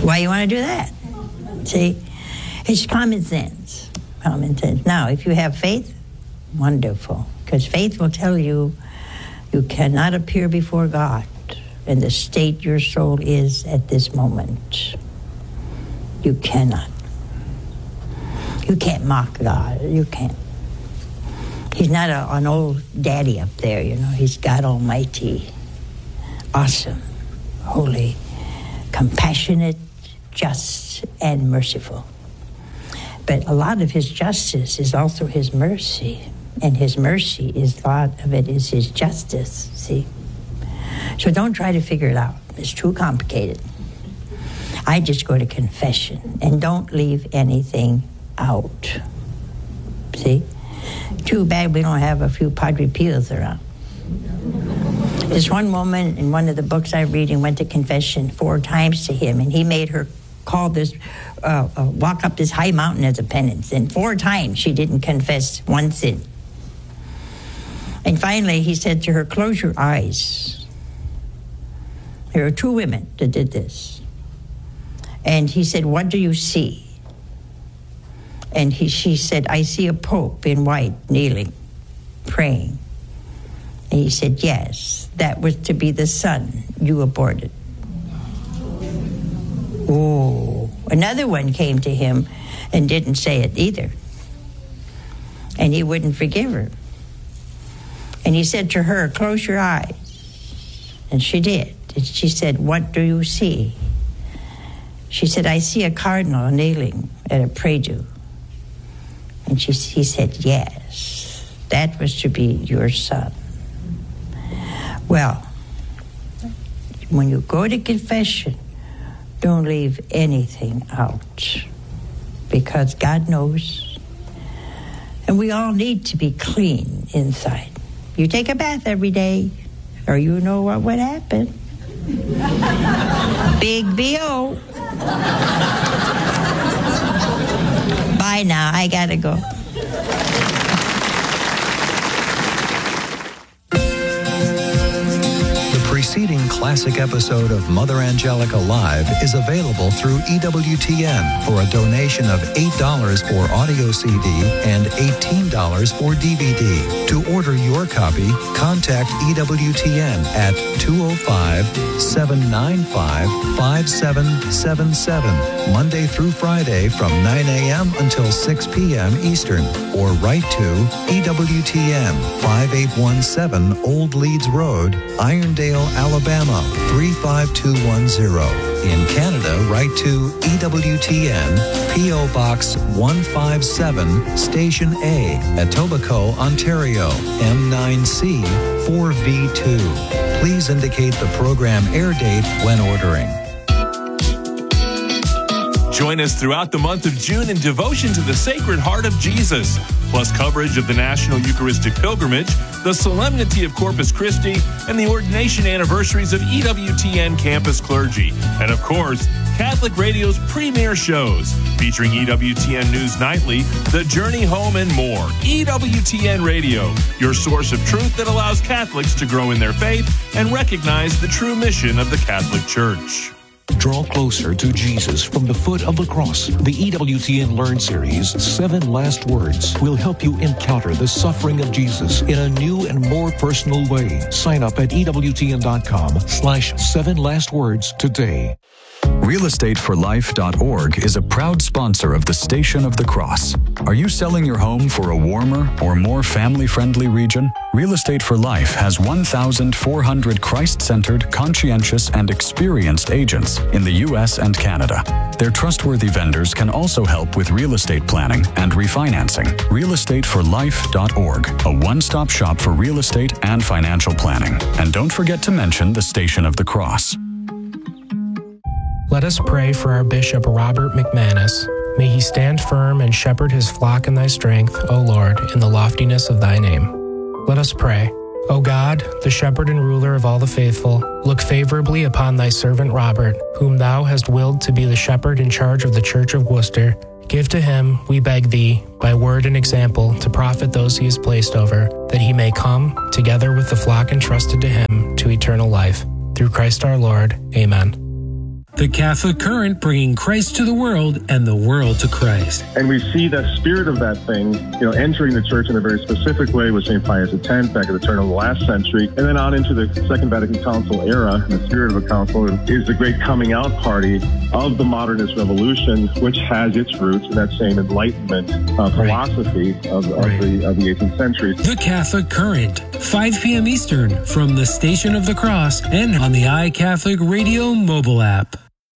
Why you want to do that? See? It's common sense. Common sense. Now, if you have faith, wonderful. Because faith will tell you you cannot appear before God in the state your soul is at this moment. You cannot. You can't mock God. You can't. He's not an old daddy up there, you know. He's God Almighty. Awesome, holy, compassionate, just, and merciful. But a lot of his justice is also his mercy. And his mercy is, a lot of it is his justice, see? So don't try to figure it out. It's too complicated. I just go to confession and don't leave anything out. See? Too bad we don't have a few Padre Pios around. This one woman in one of the books I'm reading went to confession 4 times to him, and he made her call this, walk up this high mountain as a penance. And 4 times she didn't confess one sin. And finally he said to her, close your eyes. There are 2 women that did this. And he said, what do you see? And she said, I see a pope in white kneeling, praying. And he said, yes, that was to be the son you aborted. Oh, another one came to him and didn't say it either. And he wouldn't forgive her. And he said to her, close your eyes. And she did. And she said, what do you see? She said, I see a cardinal kneeling at a prie-dieu. And he said, yes, that was to be your son. Well, when you go to confession, don't leave anything out, because God knows. And we all need to be clean inside. You take a bath every day, or you know what would happen. Big B.O. Bye now, I gotta go. Preceding classic episode of Mother Angelica Live is available through EWTN for a donation of $8 for audio CD and $18 for DVD. To order your copy, contact EWTN at 205-795-5777, Monday through Friday from 9 a.m. until 6 p.m. Eastern, or write to EWTN 5817 Old Leeds Road, Irondale, Alabama 35210. In Canada, write to EWTN, P.O. Box 157, Station A, Etobicoke, Ontario, M9C 4V2. Please indicate the program air date when ordering. Join us throughout the month of June in devotion to the Sacred Heart of Jesus, plus coverage of the National Eucharistic Pilgrimage, the Solemnity of Corpus Christi, and the ordination anniversaries of EWTN campus clergy. And of course, Catholic Radio's premier shows, featuring EWTN News Nightly, The Journey Home, and more. EWTN Radio, your source of truth that allows Catholics to grow in their faith and recognize the true mission of the Catholic Church. Draw closer to Jesus from the foot of the cross. The EWTN Learn Series, 7 Last Words, will help you encounter the suffering of Jesus in a new and more personal way. Sign up at EWTN.com/7lastwords today. RealEstateForLife.org is a proud sponsor of the Station of the Cross. Are you selling your home for a warmer or more family-friendly region? Real Estate for Life has 1,400 Christ-centered, conscientious, and experienced agents in the U.S. and Canada. Their trustworthy vendors can also help with real estate planning and refinancing. RealEstateForLife.org, a one-stop shop for real estate and financial planning. And don't forget to mention the Station of the Cross. Let us pray for our Bishop Robert McManus. May he stand firm and shepherd his flock in thy strength, O Lord, in the loftiness of thy name. Let us pray. O God, the shepherd and ruler of all the faithful, look favorably upon thy servant Robert, whom thou hast willed to be the shepherd in charge of the Church of Worcester. Give to him, we beg thee, by word and example, to profit those he has placed over, that he may come, together with the flock entrusted to him, to eternal life. Through Christ our Lord. Amen. The Catholic Current, bringing Christ to the world and the world to Christ. And we see the spirit of that thing, entering the church in a very specific way with St. Pius X back at the turn of the last century, and then on into the Second Vatican Council era. The spirit of the council is the great coming out party of the modernist revolution, which has its roots in that same Enlightenment philosophy of the 18th century. The Catholic Current, 5 p.m. Eastern, from the Station of the Cross and on the iCatholic Radio mobile app.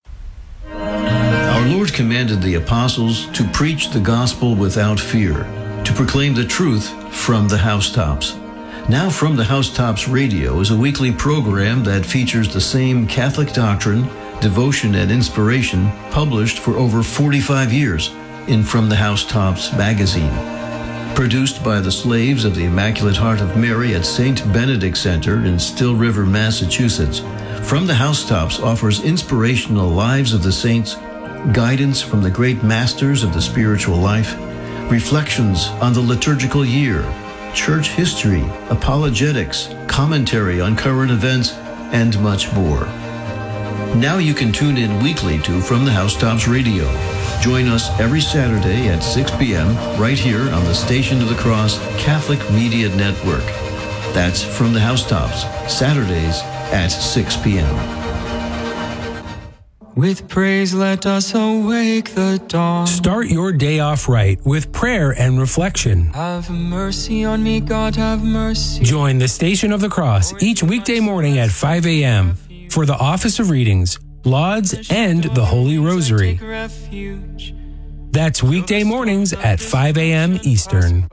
Our Lord commanded the apostles to preach the gospel without fear, to proclaim the truth from the housetops. Now From the Housetops Radio is a weekly program that features the same Catholic doctrine, devotion, and inspiration published for over 45 years in From the Housetops magazine. Produced by the slaves of the Immaculate Heart of Mary at St. Benedict Center in Still River, Massachusetts, From the Housetops offers inspirational lives of the saints, guidance from the great masters of the spiritual life, reflections on the liturgical year, church history, apologetics, commentary on current events, and much more. Now you can tune in weekly to From the Housetops Radio. Join us every Saturday at 6 p.m. right here on the Station of the Cross Catholic Media Network. That's From the Housetops, Saturdays at 6 p.m. With praise, let us awake the dawn. Start your day off right with prayer and reflection. Have mercy on me, God, have mercy. Join the Station of the Cross each weekday morning at 5 a.m. for the Office of Readings, Lauds, and the Holy Rosary. That's weekday mornings at 5 a.m. Eastern.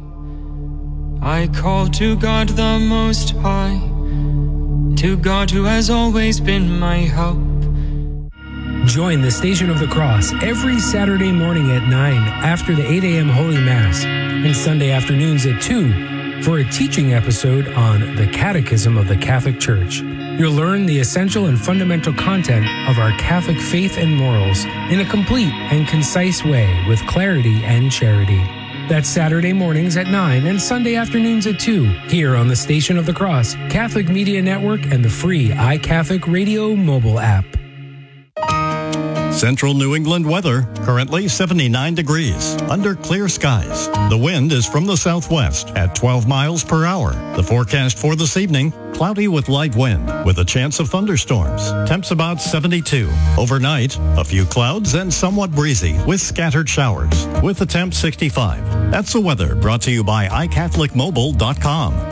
I call to God the Most High, to God who has always been my help. Join the Station of the Cross every Saturday morning at 9 after the 8 a.m. Holy Mass and Sunday afternoons at 2 for a teaching episode on the Catechism of the Catholic Church. You'll learn the essential and fundamental content of our Catholic faith and morals in a complete and concise way with clarity and charity. That's Saturday mornings at 9 and Sunday afternoons at 2 here on the Station of the Cross, Catholic Media Network, and the free iCatholic Radio mobile app. Central New England weather, currently 79 degrees, under clear skies. The wind is from the southwest at 12 miles per hour. The forecast for this evening, cloudy with light wind, with a chance of thunderstorms. Temps about 72. Overnight, a few clouds and somewhat breezy, with scattered showers, with a temp 65. That's the weather, brought to you by iCatholicMobile.com.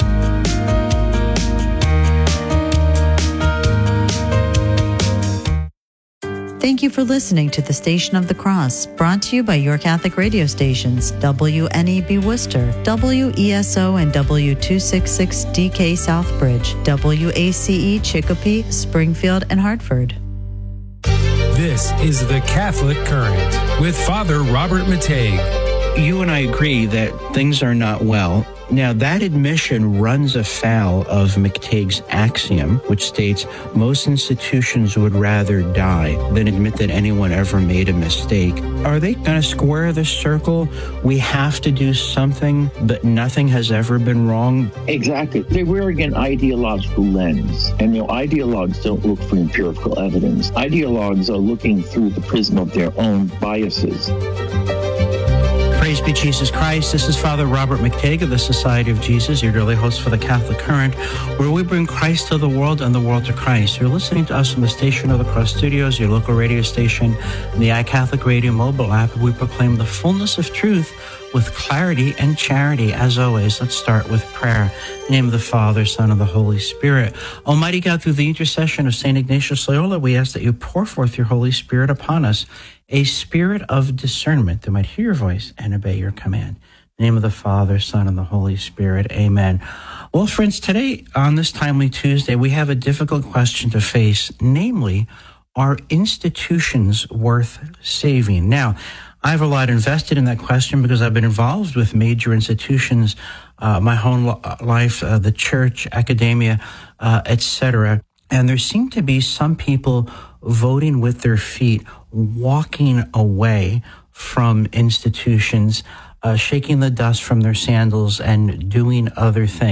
Thank you for listening to the Station of the Cross, brought to you by your Catholic radio stations, WNEB Worcester, WESO and W266DK Southbridge, WACE Chicopee, Springfield, and Hartford. This is the Catholic Current with Father Robert Matei. You and I agree that things are not well. Now, that admission runs afoul of McTague's axiom, which states most institutions would rather die than admit that anyone ever made a mistake. Are they going to square the circle? We have to do something, but nothing has ever been wrong? Exactly. They're wearing an ideological lens, and ideologues don't look for empirical evidence. Ideologues are looking through the prism of their own biases. Praise be Jesus Christ. This is Father Robert McTague of the Society of Jesus, your daily host for the Catholic Current, where we bring Christ to the world and the world to Christ. You're listening to us from the Station of the Cross Studios, your local radio station, and the iCatholic Radio mobile app. We proclaim the fullness of truth with clarity and charity. As always, let's start with prayer. In the name of the Father, Son, and the Holy Spirit. Almighty God, through the intercession of St. Ignatius Loyola, we ask that you pour forth your Holy Spirit upon us, a spirit of discernment that might hear your voice and obey your command. In the name of the Father, Son, and the Holy Spirit. Amen. Well, friends, today on this Timely Tuesday, we have a difficult question to face, namely, are institutions worth saving? Now, I have a lot invested in that question because I've been involved with major institutions my whole life, the church, academia, etc. And there seem to be some people voting with their feet, walking away from institutions, shaking the dust from their sandals and doing other things.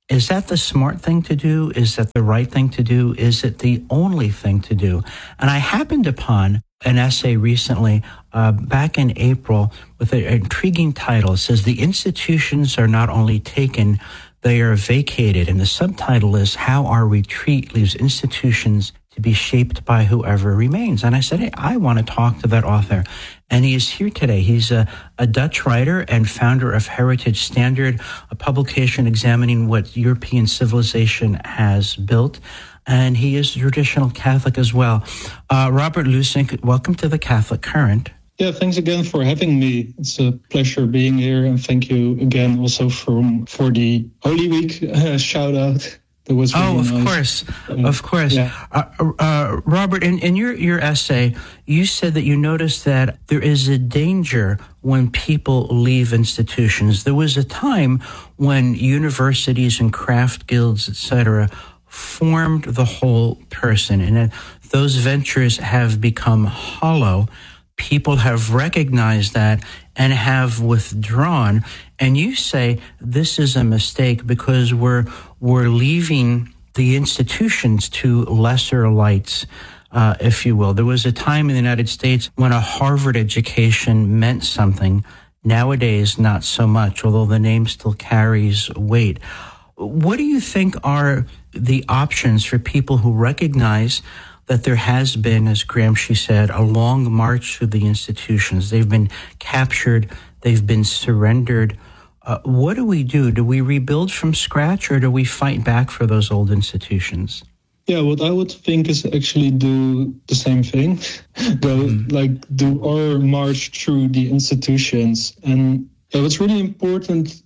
Is that the smart thing to do? Is that the right thing to do? Is it the only thing to do? And I happened upon an essay recently, back in April, with an intriguing title. It says, "The institutions are not only taken, they are vacated." And the subtitle is, "How Our Retreat Leaves Institutions to be Shaped by Whoever Remains." And I said, hey, I want to talk to that author. And he is here today. He's a Dutch writer and founder of Heritage Standard, a publication examining what European civilization has built. And he is traditional Catholic as well. Robert Lusink, welcome to the Catholic Current. Yeah, thanks again for having me. It's a pleasure being here. And thank you again also for the Holy Week shout out. That was really nice. Of course. Yeah. Robert, in your essay, you said that you noticed that there is a danger when people leave institutions. There was a time when universities and craft guilds, etc., formed the whole person, and those ventures have become hollow. People have recognized that and have withdrawn. And you say this is a mistake because we're leaving the institutions to lesser lights, if you will. There was a time in the United States when a Harvard education meant something. Nowadays, not so much, although the name still carries weight. What do you think are the options for people who recognize that there has been, as Gramsci said, a long march through the institutions? They've been captured, they've been surrendered. What do we do? Do we rebuild from scratch, or do we fight back for those old institutions? Yeah, what I would think is actually do the same thing. Do our march through the institutions. And what's really important,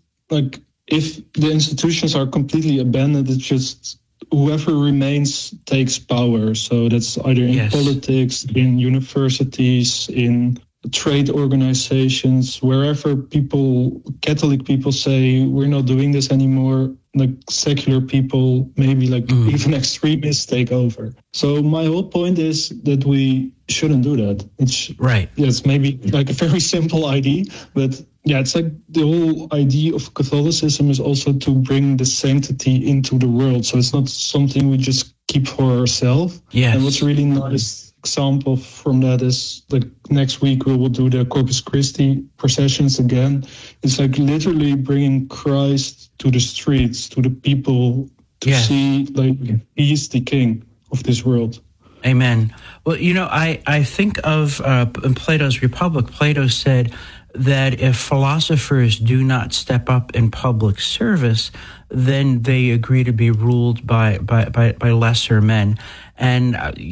if the institutions are completely abandoned, it's just whoever remains takes power. So that's either in politics, in universities, in trade organizations, wherever Catholic people say, we're not doing this anymore, secular people, maybe even extremists take over. So my whole point is that we shouldn't do that. It's right. Yes, maybe a very simple idea, but yeah, it's the whole idea of Catholicism is also to bring the sanctity into the world. So it's not something we just keep for ourselves. Yes. And what's really nice example from that is next week we will do the Corpus Christi processions again. It's literally bringing Christ to the streets, to the people, to see he's the king of this world. Amen. Well, I think of in Plato's Republic, Plato said that if philosophers do not step up in public service, then they agree to be ruled by lesser men. And,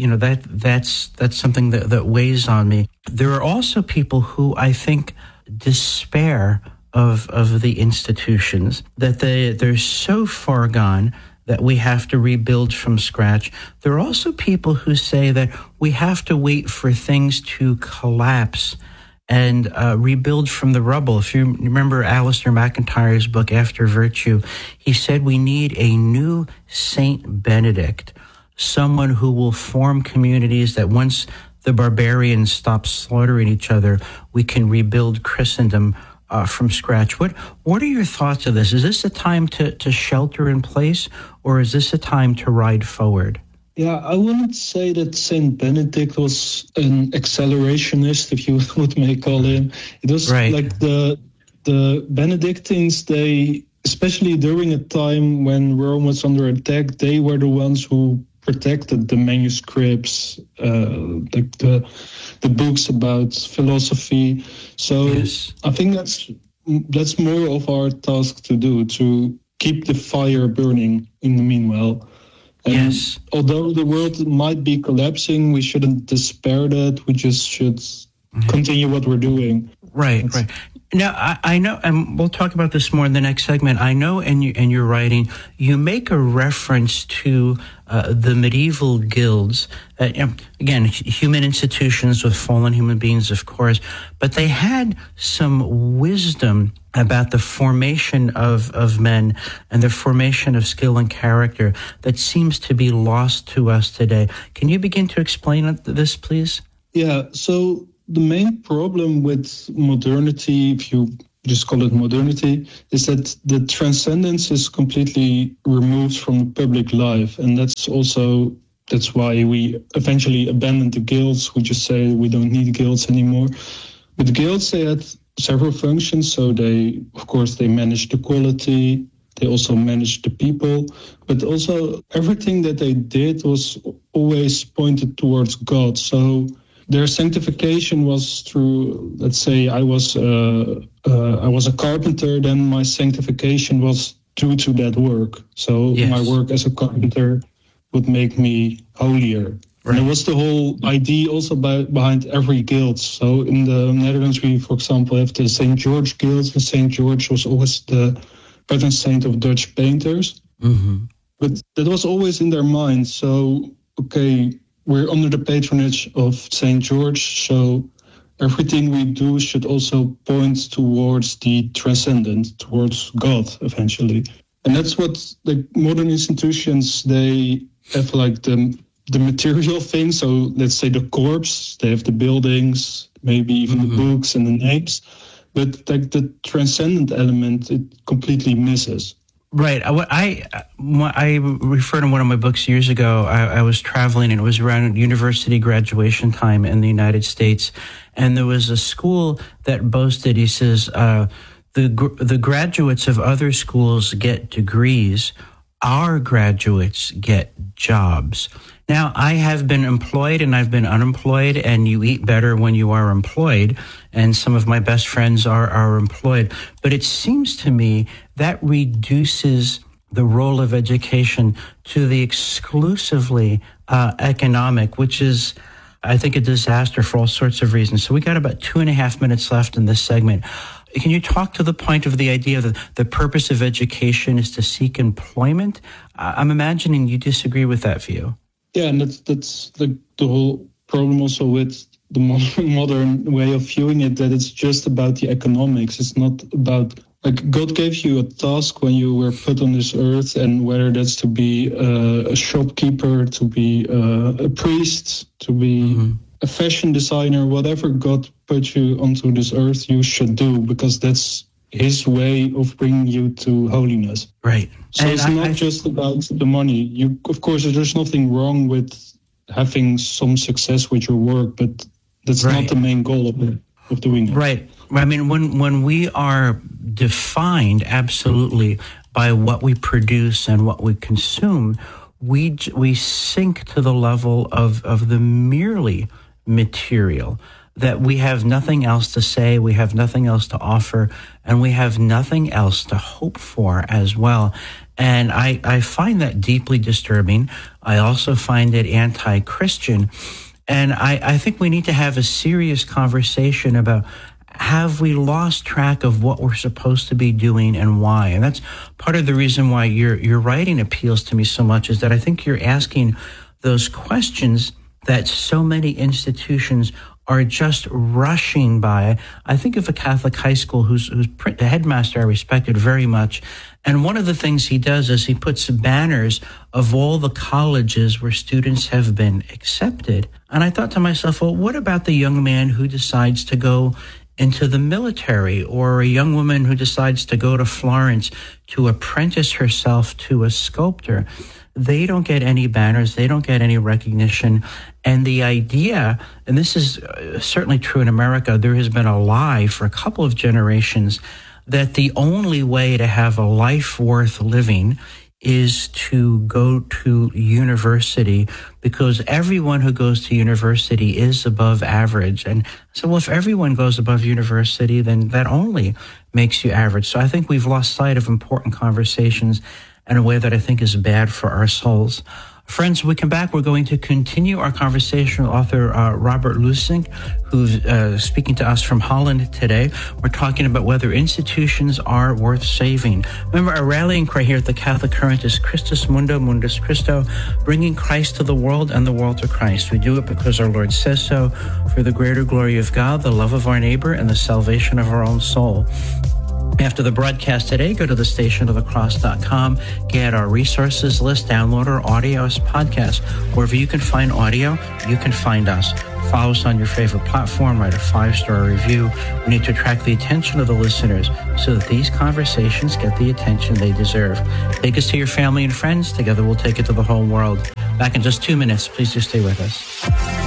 that's something that weighs on me. There are also people who I think despair of the institutions, that they're so far gone that we have to rebuild from scratch. There are also people who say that we have to wait for things to collapse and rebuild from the rubble. If you remember Alistair McIntyre's book, After Virtue, he said we need a new Saint Benedict, someone who will form communities that once the barbarians stop slaughtering each other, we can rebuild Christendom from scratch. What are your thoughts of this? Is this a time to shelter in place, or is this a time to ride forward? Yeah, I wouldn't say that Saint Benedict was an accelerationist, if you may call him. It was the Benedictines, they, especially during a time when Rome was under attack, they were the ones who protected the manuscripts, the books about philosophy. So I think that's more of our task to do, to keep the fire burning in the meanwhile. And although the world might be collapsing, we shouldn't despair that. We just should continue what we're doing. Right. Now, I know, and we'll talk about this more in the next segment. I know in your writing, you make a reference to the medieval guilds. Again, human institutions with fallen human beings, of course, but they had some wisdom about the formation of men and the formation of skill and character that seems to be lost to us today. Can you begin to explain this, please? Yeah, so the main problem with modernity, if you just call it modernity, is that the transcendence is completely removed from the public life. And that's why we eventually abandoned the guilds. We just say we don't need guilds anymore. But the guilds, they had several functions. So they managed the quality, they also managed the people, but also everything that they did was always pointed towards God. So their sanctification was through, let's say, I was a carpenter, then my sanctification was due to that work. So my work as a carpenter would make me holier. Right. And it was the whole idea also behind every guild. So in the Netherlands, we, for example, have the St. George Guild, and St. George was always the patron saint of Dutch painters. Mm-hmm. But that was always in their mind. So, okay, we're under the patronage of St. George, so everything we do should also point towards the transcendent, towards God, eventually. And that's what the modern institutions, they have like the material thing. So let's say the corpse, they have the buildings, maybe even the books and the names. But like the transcendent element, it completely misses. Right. I referred in one of my books years ago, I was traveling, and it was around university graduation time in the United States. And there was a school that boasted, he says, the graduates of other schools get degrees. Our graduates get jobs. Now, I have been employed and I've been unemployed, and you eat better when you are employed. And some of my best friends are employed. But it seems to me that reduces the role of education to the exclusively economic, which is, I think, a disaster for all sorts of reasons. So we got about 2.5 minutes left in this segment. Can you talk to the point of the idea that the purpose of education is to seek employment? I'm imagining you disagree with that view. Yeah, and that's the whole problem also with the modern way of viewing it, that it's just about the economics. It's not about, like, God gave you a task when you were put on this earth, and whether that's to be a shopkeeper, to be a priest, to be a fashion designer, whatever God put you onto this earth, you should do, because that's his way of bringing you to holiness. Right. So it's not just about the money. Of course, there's nothing wrong with having some success with your work, but that's not the main goal of doing it. Right. I mean, when we are defined absolutely by what we produce and what we consume, we sink to the level of the merely material, that we have nothing else to say, we have nothing else to offer, and we have nothing else to hope for as well. And I find that deeply disturbing. I also find it anti-Christian. And I think we need to have a serious conversation about, have we lost track of what we're supposed to be doing and why? And that's part of the reason why your writing appeals to me so much, is that I think you're asking those questions that so many institutions are just rushing by. I think of a Catholic high school whose the headmaster I respected very much. And one of the things he does is he puts banners of all the colleges where students have been accepted. And I thought to myself, well, what about the young man who decides to go into the military, or a young woman who decides to go to Florence to apprentice herself to a sculptor? They don't get any banners. They don't get any recognition. And the idea, and this is certainly true in America, there has been a lie for a couple of generations that the only way to have a life worth living is to go to university, because everyone who goes to university is above average. And so, well, if everyone goes above university, then that only makes you average. So I think we've lost sight of important conversations in a way that I think is bad for our souls. Friends, when we come back, we're going to continue our conversation with author Robert Lusink, who's speaking to us from Holland today. We're talking about whether institutions are worth saving. Remember, our rallying cry here at the Catholic Current is Christus Mundo, Mundus Christo, bringing Christ to the world and the world to Christ. We do it because our Lord says so, for the greater glory of God, the love of our neighbor, and the salvation of our own soul. After the broadcast today, go to thestationofthecross.com, get our resources list, download our audio as podcast. Wherever you can find audio, you can find us. Follow us on your favorite platform, write a 5-star review. We need to attract the attention of the listeners so that these conversations get the attention they deserve. Take us to your family and friends. Together we'll take it to the whole world. Back in just 2 minutes. Please just stay with us.